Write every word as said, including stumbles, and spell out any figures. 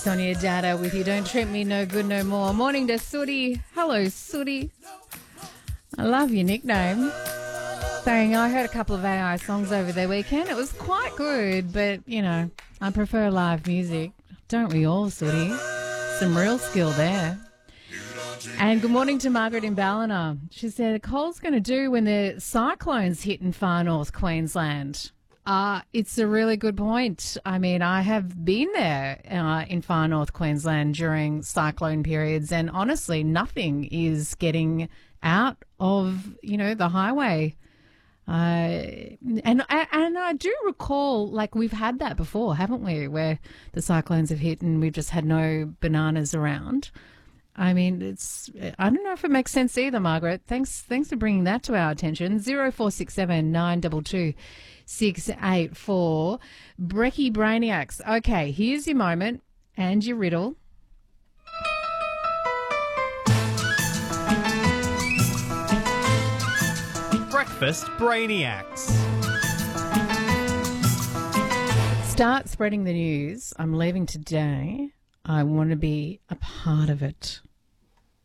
Sonia Data with you. Don't treat me no good no more. Morning to Sooty. Hello, Sooty. I love your nickname. Saying I heard a couple of A I songs over the weekend. It was quite good, but, you know, I prefer live music. Don't we all, Sooty? Some real skill there. And good morning to Margaret in Ballina. She said, Cole's going to do when the cyclones hit in far north Queensland. Uh, it's a really good point. I mean, I have been there uh, in far north Queensland during cyclone periods, and honestly, nothing is getting out of, you know, the highway. Uh, and, and I do recall, like, we've had that before, haven't we, where the cyclones have hit and we've just had no bananas around. I mean, it's, I don't know if it makes sense either, Margaret. Thanks thanks for bringing that to our attention. zero four six seven nine two two six eight four. Brekkie Brainiacs. Okay, here's your moment and your riddle. Breakfast Brainiacs. Start spreading the news. I'm leaving today. I want to be a part of it.